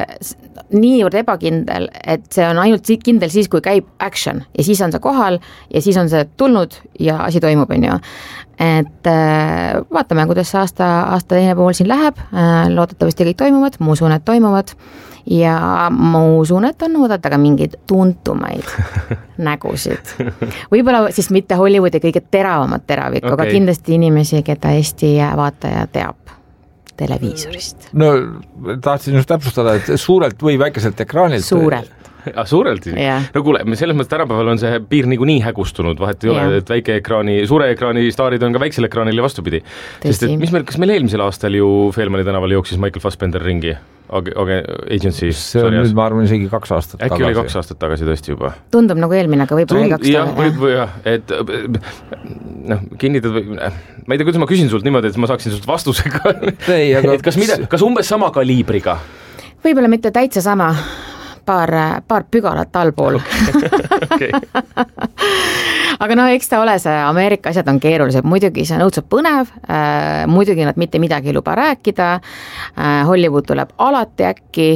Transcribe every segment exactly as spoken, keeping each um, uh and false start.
niivõrd ebakindel, et see on ainult kindel siis, kui käib action ja siis on see kohal ja siis on see tulnud ja asi toimub, on ju. Et vaatame, kuidas see aasta, aasta teine pool siin läheb, loodetavasti kõik toimuvad, ma usun, et toimuvad ja ma usun, et on oodata ka mingeid tuntumaid nägusid. Võib-olla siis mitte Hollywoodi kõige teravamat teravikku, okay. Aga kindlasti inimesi, keda Eesti vaataja teab televiisorist. No tahtsin just täpsustada, et suurelt või väikeselt ekraanilt. Suurelt. Ah, suurelt? Yeah. No kuule, selles mõttes tänapäeval on see piir nagu nii hägustunud, vahet ei yeah. ole, et väike ekraani, suure ekraani staarid on ka väiksel ekraanil ja vastupidi. Sest et mis meil, kas meil eelmisel aastal ju Feelmani tänaval jooksis Michael Fassbender ringi? Aga agency. See on nüüd, ma arvan, isegi kaks aastat Äkki tagasi. Äkki oli kaks aastat tagasi tõesti juba. Tundub nagu eelmine, aga võib-olla oli kaks jah, võib, jah, et noh, kinnitad või, ma ei tea, kuidas ma küsin sult niimoodi, et ma saaksin sult vastusega. Ei, aga... et kas, mida, kas umbes sama kaliibriga? Võib-olla mitte täitsa sama. Paar, paar pügalat allpool. Okay. Aga no eks ta ole see, Ameerika asjad on keerulised, muidugi see on õudselt põnev, äh, muidugi nad mitte midagi ei luba rääkida, äh, Hollywood tuleb alati äkki,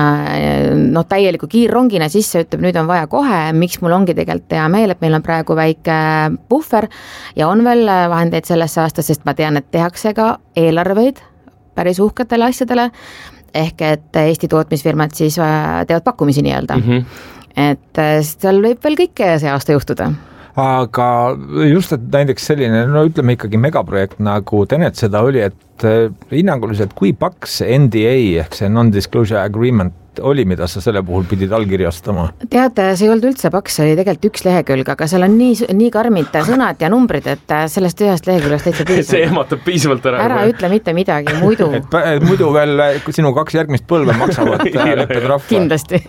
äh, noh täieliku kiirrongina sisse ütleb, nüüd on vaja kohe, miks mul ongi tegelikult hea meel, et meil on praegu väike puhver ja on veel vahendeid sellesse aastas, sest ma tean, et tehakse ka eelarveid päris uhketele asjadele, ehk et Eesti tootmisfirmad siis teevad pakkumisi nii-öelda. Mm-hmm. Et seal võib veel kõike see aasta juhtuda. Aga just, et näiteks selline, no ütleme ikkagi megaprojekt nagu Tenet seda oli, et hinnanguliselt kui paks N D A ehk see non-disclosure agreement oli, mida sa selle puhul pidid allkirjastama? Tead, see ei olnud üldse paks, see oli tegelikult üks lehekülg, aga seal on nii, nii karmid sõnad ja numbrid, et sellest ühest leheküljest täitsa piisab. See ehmatab piisavalt ära. Ära ütle mitte midagi, muidu. Et muidu veel sinu kaks järgmist põlve maksavad leppetrahva. Kindlasti.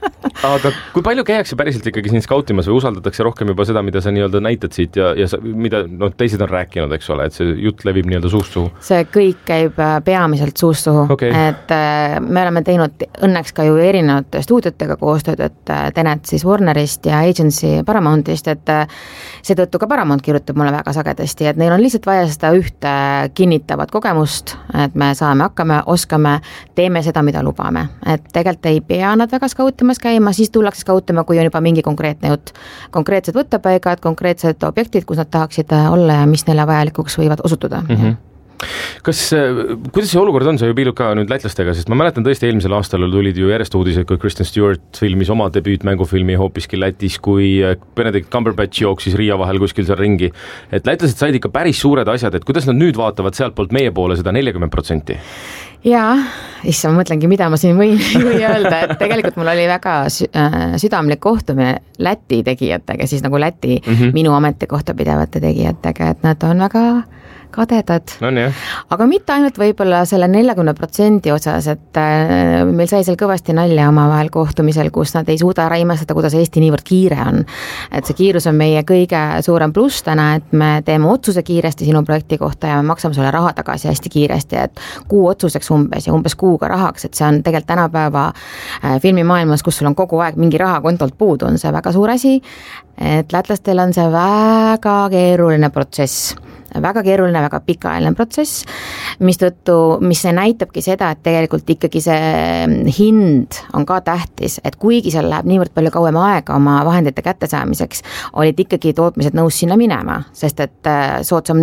Aga kui palju käiakse päriselt ikkagi siin skautimas või usaldatakse rohkem juba seda, mida sa nii-öelda näitad siit ja, ja sa, mida no, teised on rääkinud, eks ole, et see jutt levib nii-öelda suust suhu? See kõik käib peamiselt suust suhu, okay. Et me oleme teinud õnneks ka ju erinevate stuudiotega koostööd, et Tenet siis Warnerist ja Agency Paramountist, et seetõttu ka Paramount kirjutab mulle väga sagedasti, et neil on lihtsalt vaja seda ühte kinnitavat kogemust, et me saame hakkame, oskame, teeme seda, mida lubame. Et tegelikult ei pea nad väga skautimas käima, siis tullakse skautima, kui on juba mingi konkreetne jutt. Konkreetsed võttepaigad, konkreetsed objektid, kus nad tahaksid olla ja mis neile vajalikuks võivad osutuda. Mm-hmm. Kas, kuidas see olukord on, sa ju piilud ka nüüd lätlastega, sest ma mäletan tõesti eelmisel aastal tulid ju järjest uudised, kui Kristen Stewart filmis oma debüütmängufilmi hoopiski Lätis, kui Benedict Cumberbatch jooksis Riia vahel kuskil seal ringi. Et lätlased said ikka päris suured asjad, et kuidas nad nüüd vaatavad sealt poolt meie poole seda nelikümmend protsenti? Jaa, issa ma mõtlengi, mida ma siin võin, võin öelda, et tegelikult mul oli väga südamlik kohtumine Läti tegijatega, siis nagu Läti mm-hmm. minu ametikohta pidevate tegijatega, et nad on väga kadedad. On, aga mitte ainult võib-olla selle nelikümmend protsenti osas, et meil sai seal kõvasti nalja omavahel kohtumisel, kus nad ei suuda ära imestada, kuidas Eesti niivõrd kiire on. Et see kiirus on meie kõige suurem pluss täna, et me teeme otsuse kiiresti sinu projekti kohta ja me maksame sulle raha tagasi hästi kiiresti, et kuu otsuseks umbes ja umbes kuuga rahaks, et see on tegelikult tänapäeva filmimaailmas, kus sul on kogu aeg mingi raha kontolt puudu, on see väga suur asi, et lätlastel on see väga keeruline protsess. Väga keeruline, väga pikaajaline protsess, mis tõttu, mis see näitabki seda, et tegelikult ikkagi see hind on ka tähtis, et kuigi seal läheb niivõrd palju kauem aega oma vahendite kättesaamiseks, olid ikkagi tootmised nõus sinna minema, sest et soodsam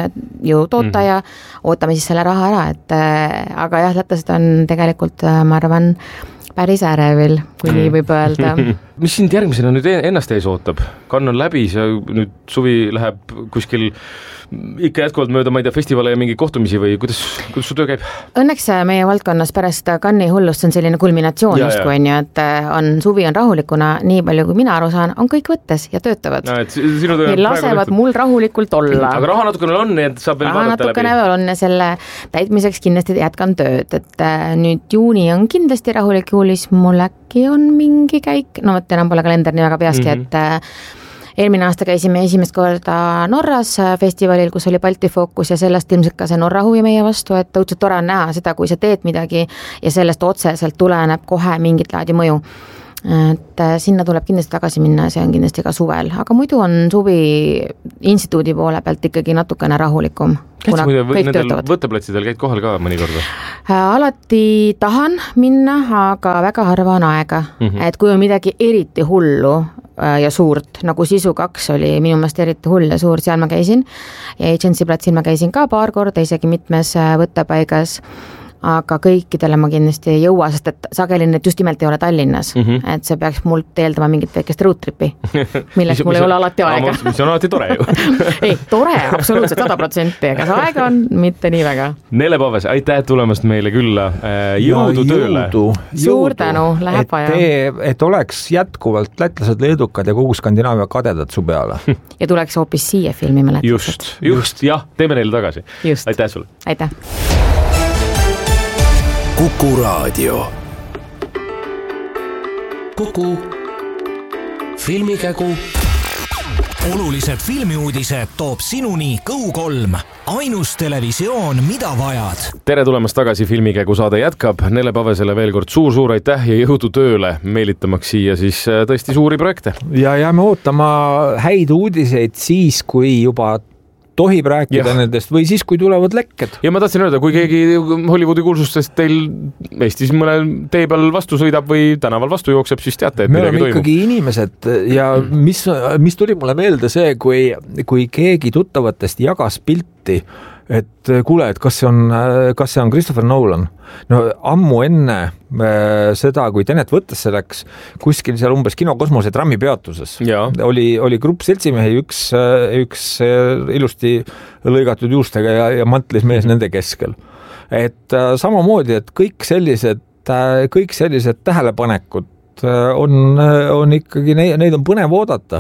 ju toota ja ootame siis selle raha ära, et aga jah, lätlased on tegelikult, ma arvan, päris ärevil, kui nii võib öelda. Mis sind järgmisena nüüd ennast ees ootab? Kann on läbi, see nüüd suvi läheb kuskil ikka jätkuvalt mööda, ma ei tea, festivale ja mingi kohtumisi või kuidas, kuidas su töö käib? Õnneks meie valdkonnas pärast Cannes'i hullust on selline kulminatsioon just kui on ju, et on, suvi on rahulikuna, nii palju kui mina aru saan, on kõik võttes ja töötavad. No, et sinu töö ja lasevad mul rahulikult olla. Aga raha natukene on, nii et saab veel raha vaadata läbi. Raha natukene on ja selle täitmiseks kindlasti jätkan tööd, et nüüd juuni on kindlasti rahulik, juulis mul äkki on mingi käik, no võt enam pole kalender nii väga peaski, mm-hmm. et eelmine aasta käisime esimest korda Norras festivalil, kus oli Balti fookus ja sellest ilmselt ka see Norra huvi meie vastu, et õudselt tore on näha seda, kui sa teed midagi ja sellest otseselt tuleneb kohe mingit laadi mõju. et sinna tuleb kindlasti tagasi minna ja see on kindlasti ka suvel, aga muidu on suvi instituudi poole pealt ikkagi natukene rahulikum. Käid sa muide nendel võtteplatsidel käid kohal ka mõnikord? Alati tahan minna, aga väga harva on aega, mm-hmm. et kui on midagi eriti hullu ja suurt, nagu Sisu kaks oli minu meelest eriti hull ja suur, seal ma käisin ja Agency platsil ma käisin ka paar korda, isegi mitmes võttepaigas, aga kõikidele ma kindlasti ei jõua, sest et sageli need just nimelt ei ole Tallinnas, mm-hmm. et see peaks mult eeldama mingit väikest roadtripi, milleks mul ei ole alati aega. Mis on alati tore ju. ei, tore, absoluutselt sada protsenti, aga see aega on mitte nii väga. Nele Paves, aitäh tulemast meile külla, jõudu ja tööle. Jõudu, Suur jõudu, tänu, läheb vaja. Et, et oleks jätkuvalt lätlased, leedukad ja kogu Skandinaavia kadedad su peale. ja tuleks hoopis siia filmi mäletused. Just, just, jah, teeme neile tagasi. Just. Aitäh sulle. Aitäh. Kuku Raadio. Kuku Filmikägu. Olulised filmiuudised toob sinuni Go kolm. Ainus televisioon, mida vajad. Tere tulemast tagasi, Filmikägu saade jätkab. Nele Pavesele veel kord suur-suur aitäh ja jõudu tööle, meelitamaks siia siis tõesti suuri projekte. Ja jääme ootama häid uudiseid siis, kui juba tohib rääkida ja. Nendest või siis, kui tulevad lekked. Ja ma tahtsin öelda, kui keegi Hollywoodi kuulsustest teil Eestis mõnel tee peal vastu sõidab või tänaval vastu jookseb, siis teate, et me oleme ikkagi inimesed ja mis, mis tuli mulle meelde see, kui, kui keegi tuttavatest jagas pilti, et kuule, et kas see on, kas see on Christopher Nolan. No ammu enne seda, kui Tenet võttesse läks, kuskil seal umbes Kino Kosmose trammi peatuses oli, oli grupp seltsimehi, üks, üks ilusti lõigatud juustega ja, ja mantlis mees nende keskel. Et samamoodi, et kõik sellised, kõik sellised tähelepanekud on, on ikkagi, neid on põnev oodata.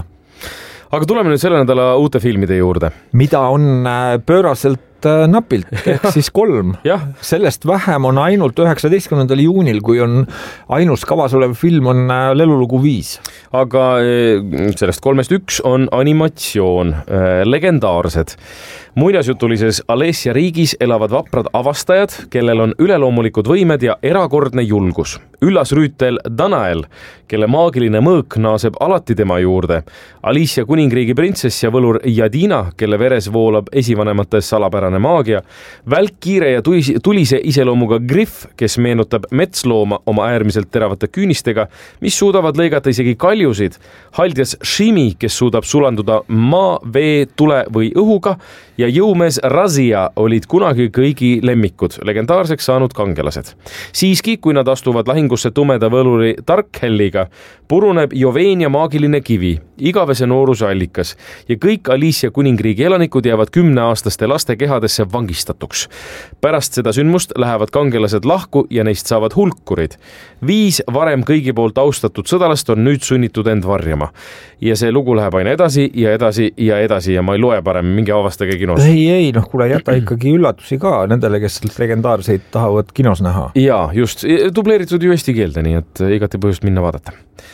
Aga tuleme nüüd selle nädala uute filmide juurde. Mida on pööraselt napilt, ehk siis kolm. Sellest vähem on ainult üheksateistkümnendal juunil, kui on ainus kavas olev film on Lelulugu viis. Aga sellest kolmest üks on animatsioon, legendaarsed. Muidasjutulises Alessia riigis elavad vaprad avastajad, kellel on üleloomulikud võimed ja erakordne julgus. Üllas rüütel Danael, kelle maagiline mõõk naaseb alati tema juurde. Alicia kuningriigi printsess ja võlur Jadina, kelle veres voolab esivanemates salapärane maagia. Välkkiire ja tulise iseloomuga Griff, kes meenutab metslooma oma äärmiselt teravate küünistega, mis suudavad lõigata isegi kaljusid. Haldjas Shimi, kes suudab sulanduda maa, vee, tule või õhuga ja jõumees Razia olid kunagi kõigi lemmikud, legendaarseks saanud kangelased. Siiski, kui nad astuvad lahingusse tumeda võluri Darkhelliga, puruneb Joveenia maagiline kivi, igavese nooruse allikas ja kõik Alicia kuningriigi elanikud jäävad kümneaastaste laste kehadesse vangistatuks. Pärast seda sündmust lähevad kangelased lahku ja neist saavad hulkurid. Viis varem kõigi poolt austatud sõdalast on nüüd sunnitud end varjama. Ja see lugu läheb aina edasi ja edasi ja edasi ja ma ei loe parem, mingi avastage kinos. Ei, ei, noh, kuule, jäta ikkagi üllatusi ka nendele, kes legendaarseid tahavad kinos näha. Jaa, just, dubleeritud ju eesti keelde, nii et igati põhjust minna vaadata.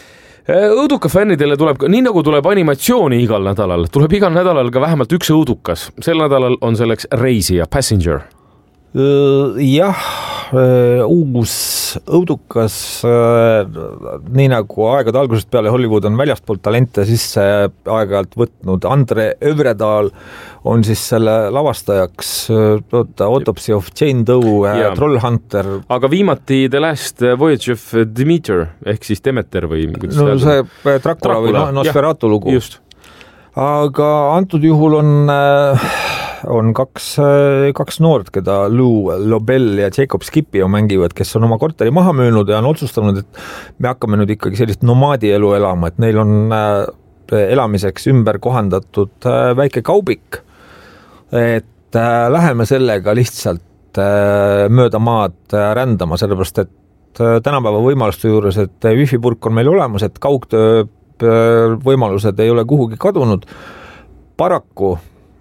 Õuduka fännidele tuleb, nii nagu tuleb animatsiooni igal nädalal, tuleb igal nädalal ka vähemalt üks õudukas. Sel nädalal on selleks Reisija, Passenger. Jah, uus õudukas, nii nagu aegade algusest peale Hollywood on väljastpoolt talente sisse aeg-ajalt võtnud. Andre Övredal on siis selle lavastajaks Autopsy of Jane Doe, yeah. Trollhunter. Aga viimati The Last Voyage of Demeter ehk siis Demeter või no, see Dracula, Dracula või Nosferatu lugu. Just. Aga antud juhul on on kaks, kaks noort, keda Lou Lobel ja Jacob Skipio mängivad, kes on oma korteri maha müünud ja on otsustanud, et me hakkame nüüd ikkagi sellist nomaadielu elama, et neil on elamiseks ümber kohandatud väike kaubik, et läheme sellega lihtsalt mööda maad rändama, sellepärast et tänapäeva võimaluste juures, et wifi-purk on meil olemas, et kaugtöö võimalused ei ole kuhugi kadunud. Paraku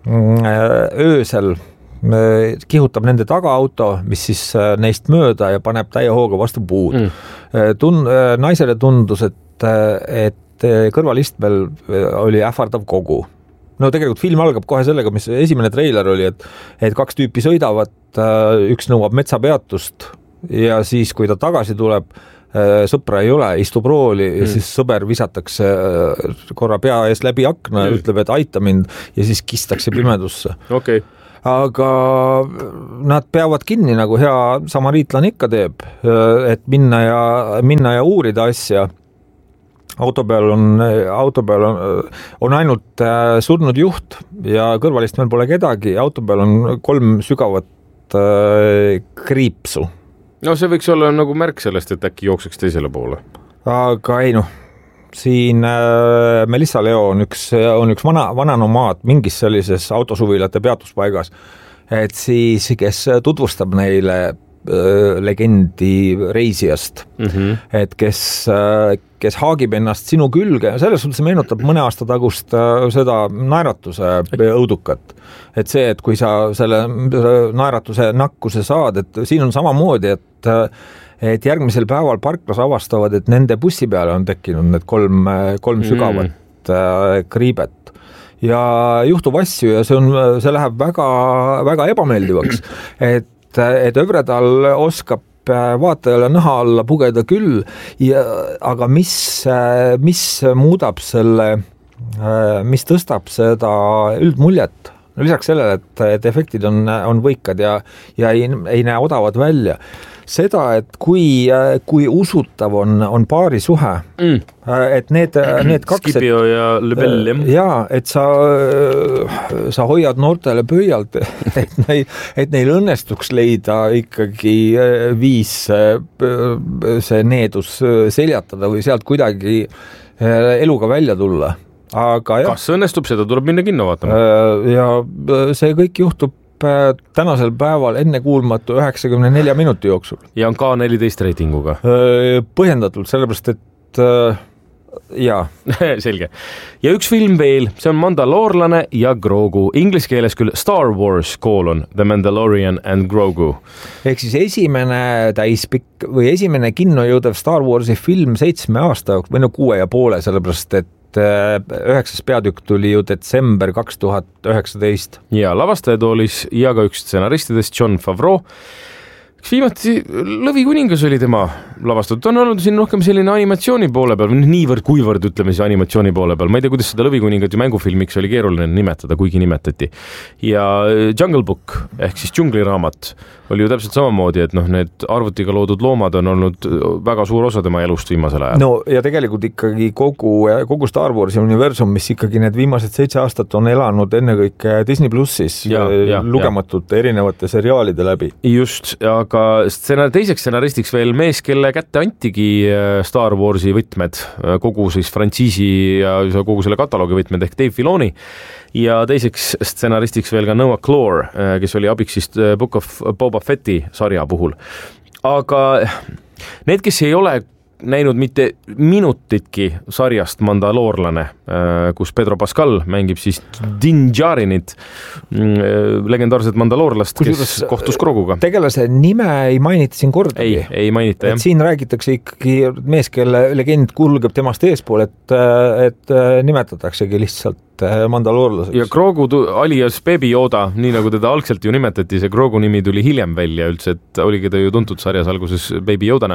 öösel kihutab nende tagaauto, mis siis neist mööda ja paneb täie hooga vastu puud. Mm. Tun- naisele tundus, et, et kõrvalistmel oli ähvardav kogu. No tegelikult film algab kohe sellega, mis esimene treiler oli, et, et kaks tüüpi sõidavad, üks nõuab metsapeatust ja siis, kui ta tagasi tuleb, sõpra ei ole, istub rooli ja mm. siis sõber visatakse korra pea ees läbi akna ja mm. ütleb, et aita mind ja siis kistakse pimedusse. Okei. Okay. Aga nad peavad kinni, nagu hea samariitlane ikka teeb, et minna ja, minna ja uurida asja. Auto peal on, auto peal on, on ainult surnud juht ja kõrvalist meil pole kedagi. Auto peal on kolm sügavat äh, kriipsu. No see võiks olla nagu märk sellest, et äkki jookseks teisele poole. Aga ei noh. Siin äh, Melissa Leo on üks, on üks vana, vana nomaad mingis sellises autosuvilate peatuspaigas, et siis, kes tutvustab neile äh, legendi reisijast, mm-hmm. et kes, äh, kes haagib ennast sinu külge, selles suhtes meenutab mõne aasta tagust äh, seda naeratuse õudukat. Et see, et kui sa selle naeratuse nakkuse saad, et siin on samamoodi, et äh, et järgmisel päeval parklas avastavad, et nende bussi peale on tekkinud need kolm, kolm sügavat mm. kriibet. Ja juhtub asju ja see, on, see läheb väga, väga ebameeldivaks. Et, et Övredal oskab vaatajale naha alla pugeda küll, ja, aga mis, mis muudab selle, mis tõstab seda üldmuljet? No lisaks sellele, et, et efektid on, on võikad ja, ja ei, ei näe odavad välja. Seda, et kui, kui usutav on, on paari suhe, mm. et need, need kaks... Skipio ja Lebel, jah. Jaa, et sa, sa hoiad noortele pöialt, et neil, et neil õnnestuks leida ikkagi viis see needus seljatada või sealt kuidagi eluga välja tulla. Aga jah, kas õnnestub, seda tuleb minna kinno vaatama? Ja see kõik juhtub tänasel päeval ennekuulmatu üheksakümne nelja minuti jooksul. Ja on K neliteist reitinguga? Põhjendatult, sellepärast, et jaa. Selge. Ja üks film veel, see on Mandaloorlane ja Grogu. Inglis keeles küll Star Wars colon The Mandalorian and Grogu. Ehk siis esimene täispikk või esimene kinno jõudev Star Warsi film seitsme aasta või no kuue ja poole, sellepärast, et üheksas peatükk tuli ju detsember kaks tuhat üheksateist. Ja lavastajatoolis ja ka üks stsenaristidest Jon Favreau. Üks viimati Lõvikuningas oli tema lavastatud. On olnud siin rohkem selline animatsiooni poole peal, niivõrd kuivõrd ütleme siis animatsiooni poole peal. Ma ei tea, kuidas seda Lõvikuningat ju mängufilmiks oli keeruline nimetada, kuigi nimetati. Ja Jungle Book ehk siis džungliraamat oli ju täpselt samamoodi, et noh, need arvutiga loodud loomad on olnud väga suur osa tema elust viimasel ajal. No ja tegelikult ikkagi kogu, kogu Star Warsi universum, mis ikkagi need viimased seitse aastat on elanud ennekõike Disney Plussis ja, ja, lugematute ja. Erinevate seriaalide läbi. Just, aga stsenar, teiseks stsenaristiks veel mees, kelle kätte antigi Star Warsi võtmed, kogu siis frantsiisi ja kogu selle kataloogi võtmed ehk Dave Filoni. Ja teiseks stsenaristiks veel ka Noah Clore, kes oli abiks siis Book of Boba Fetti sarja puhul. Aga need, kes ei ole näinud mitte minutitki sarjast Mandaloorlane, kus Pedro Pascal mängib siis Din Djarinit, legendaarset mandaloorlast, kes kohtus Groguga. Tegelase nime ei mainita siin kordagi. Ei, ei mainita, jah. Siin räägitakse ikkagi mees, kelle legend kulgeb temast eespool, et, et nimetataksegi lihtsalt mandaloorlaseks. Ja Grogu alias Baby Yoda, nii nagu teda algselt ju nimetati, see Grogu nimi tuli hiljem välja üldse, et oligi ta ju tuntud sarjas alguses Baby Yodana.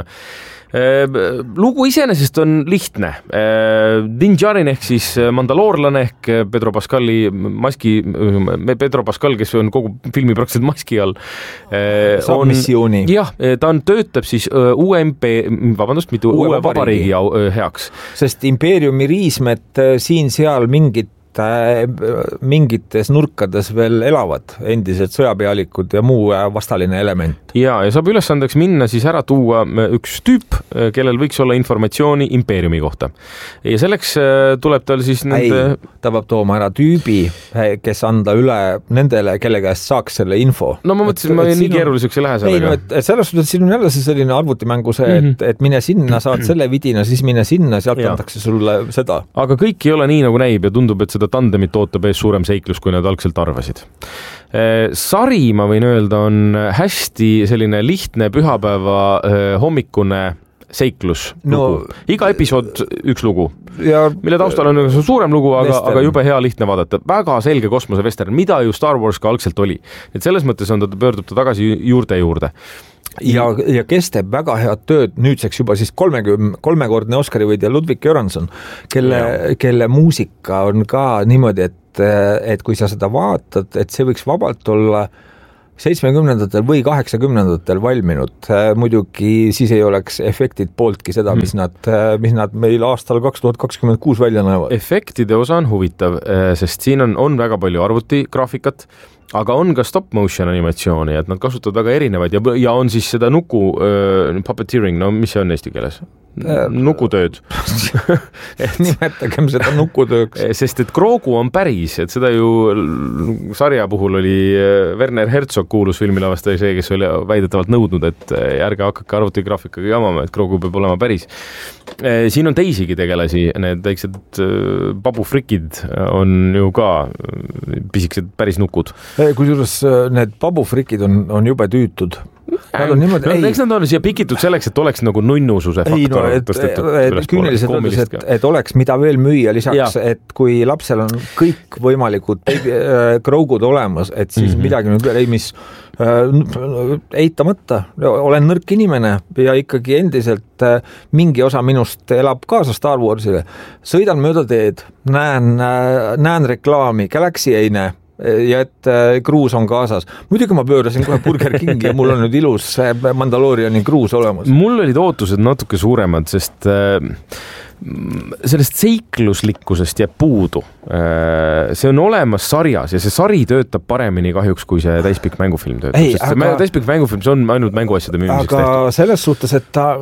Lugu iseenesest on lihtne. Din Djarin ehk siis mandaloorlane ehk Pedro Pascali maski, Pedro Pascal, kes on kogu filmi praktiliselt maski all. Saab on, missiooni. Jah, ta on, töötab siis uue M P, vabandust, mitte uue, uue vabariigi heaks. Sest impeeriumi riismed siin-seal mingit mingites nurkades veel elavad endised sõjapealikud ja muu vastaline element. Ja, ja saab ülesandeks minna siis ära tuua üks tüüp, kellel võiks olla informatsiooni impeeriumi kohta. Ja selleks tuleb tal siis nende... Ei, ta peab tooma ära tüübi, kes anda üle nendele, kelle käest saaks selle info. No ma mõtlesin, et ma nii keeruliseks ei lähe sellega. Ei, no, et, et selles suhtes siin on jälle see selline arvutimängu see, et, et mine sinna, saad selle vidina, siis mine sinna, sealt ja. Antakse sulle seda. Aga kõik ei ole nii, nagu näib ja tundub, et seda tandemit ootab ees suurem seiklus, kui nad algselt arvasid. Sari, ma võin öelda, on hästi selline lihtne pühapäeva hommikune seiklus no, lugu. Iga episood üks lugu, ja, mille taustal on suurem lugu, aga, aga jube hea lihtne vaadata. Väga selge kosmose western, mida ju Star Wars ka algselt oli. Et selles mõttes on ta, pöördub ta tagasi juurde juurde. ja, ja kes teeb väga head tööd nüüdseks juba siis kolmekümne, kolmekordne Oscari võidja Ludwig Göransson, kelle, kelle muusika on ka niimoodi, et, et kui sa seda vaatad, et see võiks vabalt olla seitsmekümnendatel või kaheksakümnendatel valminud, muidugi siis ei oleks efektid pooltki seda, mis nad, mis nad meil aastal kaks tuhat kakskümmend kuus välja näevad. Efektide osa on huvitav, sest siin on, on väga palju arvutigraafikat, aga on ka stop motion animatsiooni, et nad kasutavad väga erinevaid ja, ja on siis seda nuku uh, puppeteering, no mis see on eesti keeles? Nukutööd. Nimetagem seda nukutööks. Sest et Grogu on päris, et seda ju sarja puhul oli Werner Herzog kuulus filmilavastaja see, kes oli väidetavalt nõudnud, et ärge hakake arvutigraafikaga jamama, et Grogu peab olema päris. Siin on teisigi tegelasi, need väiksed babufrikid on ju ka pisikesed päris nukud. Kusjuures need babufrikid on, on jube tüütud. Nad on niimoodi, no, ei, eks nad on siia pikitud selleks, et oleks nagu nunnususe faktor. Ei, no, et, et, et küüniliselt öeldes, et, et oleks mida veel müüa lisaks, ja. Et kui lapsel on kõik võimalikud Grogud olemas, et siis mm-hmm. midagi nüüd veel ei, mis äh, eitamata, olen nõrk inimene ja ikkagi endiselt äh, mingi osa minust elab kaasa Star Warsile. Sõidan mööda teed, näen, äh, näen reklaami, Galaxy ei näe ja et kruus on kaasas. Muidugi ma pöörasin kohe Burger Kingi ja mul on nüüd ilus Mandaloriani kruus olemas. Mul olid ootused natuke suuremad, sest äh, sellest seikluslikkusest jääb puudu. Äh, see on olemas sarjas ja see sari töötab paremini kahjuks, kui see täispikk mängufilm töötab. Ei, sest aga, see täispikk mängufilm, see on ainult mänguasjade müümiseks aga tehtud. Aga selles suhtes, et ta...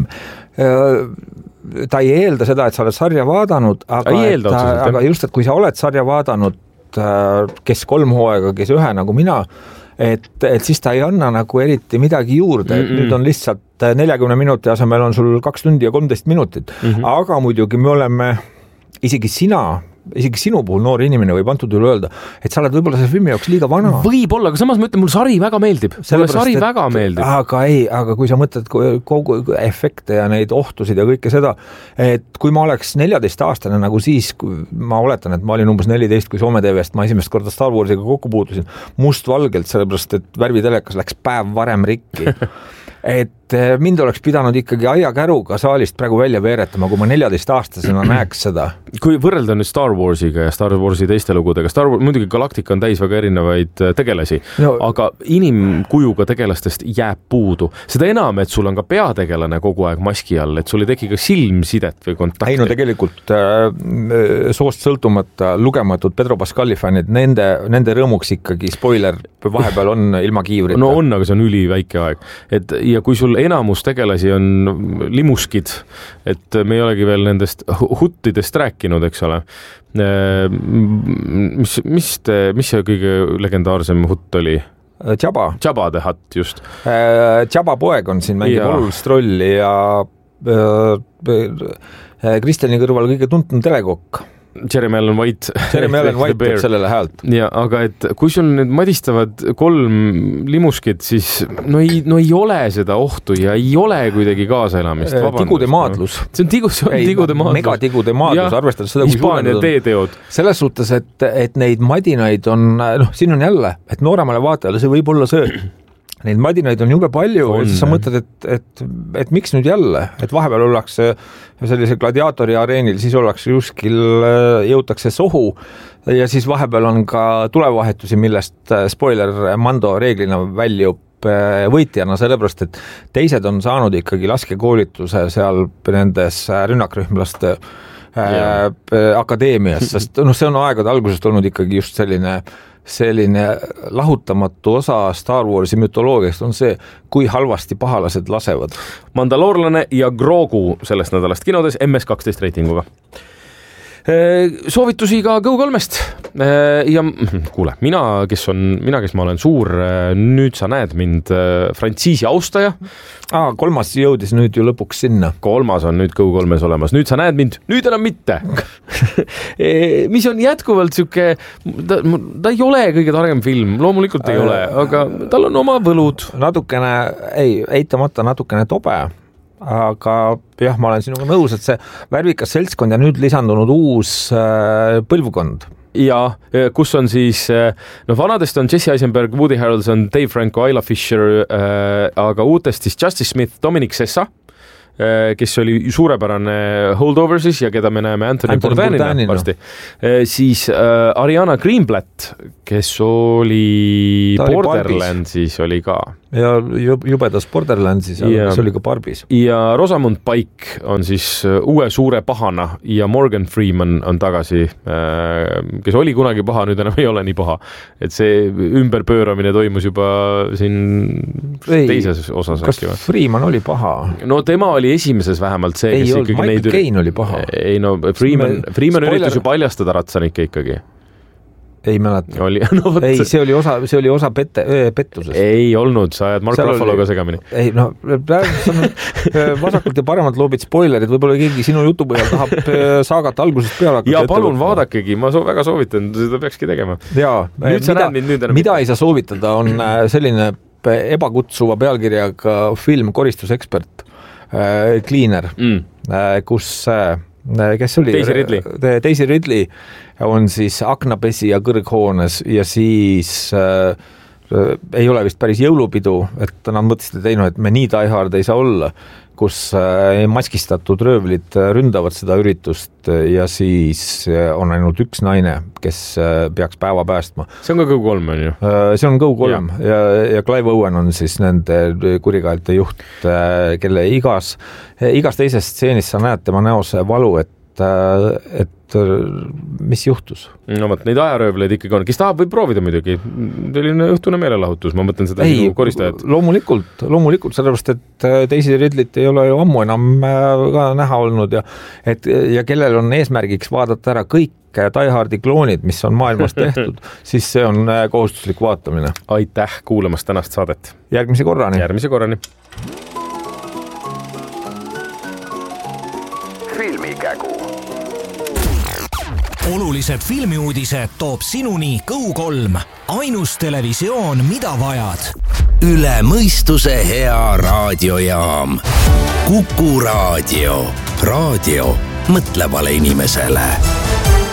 Äh, ta ei eelda seda, et sa oled sarja vaadanud, aga, et, aga just, et kui sa oled sarja vaadanud, kes kolm hooaega, kes ühe nagu mina, et, et siis ta ei anna nagu eriti midagi juurde, et nüüd on lihtsalt neljakümne minuti asemel on sul kaks tundi ja kolmteist minutit, mm-hmm. aga muidugi me oleme, isegi sina, isegi sinu puhul noor inimene võib antud üle öelda, et sa oled võib-olla selle filmi jaoks liiga vana. Võib-olla, aga samas ma ütlen, mul sari väga meeldib. Mulle sari et, väga meeldib. Aga ei, aga kui sa mõtled kogu efekte ja neid ohtusid ja kõike seda, et kui ma oleks neljateist aastane nagu siis, kui ma oletan, et ma olin umbes neliteist, kui Soome T V-st ma esimest korda Star Warsiga kokku puutusin, mustvalgelt, sellepärast, et värvitelekas läks päev varem rikki. Et mind oleks pidanud ikkagi aiakäruga saalist praegu välja veeretama, kui ma neljateist aastasena näeks seda. Kui võrrelda nüüd Star Warsiga ja Star Warsi teiste lugudega, Star Wars, muidugi Galactica on täis väga erinevaid tegelasi, no, aga inimkujuga tegelastest jääb puudu. Seda enam, et sul on ka peategelane kogu aeg maski all, et sul ei teki ka silmsidet või kontakti. Ei no tegelikult äh, soost sõltumata lugematud Pedro Pascali fännid, nende, nende rõõmuks ikkagi spoiler vahepeal on ilma kiivrita. No on, aga see on üli väike aeg. Et, ja kui sul enamus tegelasi on limuskid, et me ei olegi veel nendest huttidest rääkinud, eks ole. Mis, mis, te, mis see kõige legendaarsem hutt oli? Jabba. Jabba the Hutt, just. Jabba poeg on siin mängib olulist rolli ja Kristjani kõrval kõige tuntum telekokk. Jeremy Allen White. Jeremy Allen White teeb sellele häält. Ja, aga et kui sul nüüd madistavad kolm limuskid, siis no ei, no ei ole seda ohtu ja ei ole kuidagi kaasaelamist. Tigude maadlus. See on, tigu, see on ei, tigude maadlus. Megatigude maadlus, arvestades seda, kui Hispaania teeteod. Selles suhtes, et, et neid madinaid on, noh, siin on jälle, et nooremale vaatajale see võib olla see, neid madinaid on jube palju on, ja siis sa mõtled, et, et, et miks nüüd jälle, et vahepeal ollakse sellise gladiaatori areenil, siis ollakse juskil, jõutakse sohu ja siis vahepeal on ka tulevahetusi, millest spoiler Mando reeglina väljub võitjana, sellepärast, et teised on saanud ikkagi laskekoolituse seal nendes rünnakrühmlaste yeah. akadeemias, sest noh, see on aegade algusest olnud ikkagi just selline selline lahutamatu osa Star Warsi mütoloogiast on see, kui halvasti pahalased lasevad. Mandaloorlane ja Grogu sellest nädalast kinodes M S kaksteist reitinguga. Soovitusi ka Go kolmest ja kuule, mina, kes on, mina, kes ma olen suur, nüüd sa näed mind frantsiisi austaja. Aa, kolmas jõudis nüüd ju lõpuks sinna. Kolmas on nüüd Go kolmes olemas. Nüüd sa näed mind, nüüd enam mitte. Mis on jätkuvalt siuke, ta, ta ei ole kõige targem film, loomulikult ei ole, aga tal on oma võlud. Natukene, ei, eitamata natukene tobe. Aga jah, ma olen sinuga nõus, et see värvikas seltskond ja nüüd lisandunud uus äh, põlvkond ja kus on siis, noh vanadest on Jesse Eisenberg, Woody Harrelson, Dave Franco, Isla Fisher, aga uutest siis Justice Smith, Dominic Sessa, kes oli suurepärane Holdover siis ja keda me näeme Anthony, Anthony Bourdainina varsti. Siis äh, Ariana Greenblatt, kes oli Ta Borderlandsis oli, oli ka. Ja jubedas Borderlandsis, ja, kes oli ka Barbis. Ja Rosamund Pike on siis uue suure pahana ja Morgan Freeman on tagasi, äh, kes oli kunagi paha, nüüd enam ei ole nii paha. Et see ümberpööramine toimus juba siin ei, teises osas. Kas äkki, Freeman oli paha? No tema oli esimeses vähemalt see, ei olnud, Michael neid... Caine oli paha. Ei no, Freeman, me... Freeman Spoiler... üritas ju paljastada Ratsanikke ikkagi. Ei mäleta. Oli, no, võt... ei, see oli osa, see oli osa pette, pettusest. Ei olnud, sa ajad Mark Ruffaloga oli... segamini. Ei, no, vasakult ja paremalt loobid spoilerid, võib-olla keegi sinu jutu põhjal tahab saagat algusest peale hakata. Ja palun vaadakegi, ma soo, väga soovitan, seda peakski tegema. Jaa, mida, nüüd mida ei saa soovitada, on selline ebakutsuva pealkirjaga film Koristusekspert, Cleaner, mm. kus... kes oli? Daisy Ridley. Daisy Ridley on siis aknapesi ja kõrghoones ja siis äh, ei ole vist päris jõulupidu, et nad mõtlesid teino, et me nii die hard ei saa olla, kus äh, maskistatud röövlid ründavad seda üritust ja siis on ainult üks naine, kes äh, peaks päeva päästma. See on ka Go kolm, on ju? Äh, see on Go kolm ja, ja, ja Clive Owen on siis nende kurikaelte juht, äh, kelle igas, igas teises stseenis sa näed tema näos valu, et et mis juhtus? No võt, neid ajaröövleid ikkagi on, kes tahab, võib proovida muidugi. Selline õhtune meelelahutus, ma mõtlen seda ei, koristajat. Loomulikult, loomulikult, sellepärast, et Daisy Ridley't ei ole ju ammu enam ka näha olnud ja, et, ja kellel on eesmärgiks vaadata ära kõik Die Hardi kloonid, mis on maailmas tehtud, siis see on kohustuslik vaatamine. Aitäh kuulamast tänast saadet. Järgmise korrani. Järgmise korrani. Filmikägu. Olulised filmiuudised toob sinuni Go kolm. Ainus televisioon, mida vajad. Üle mõistuse hea raadiojaam. Kuku raadio. Raadio mõtlevale inimesele.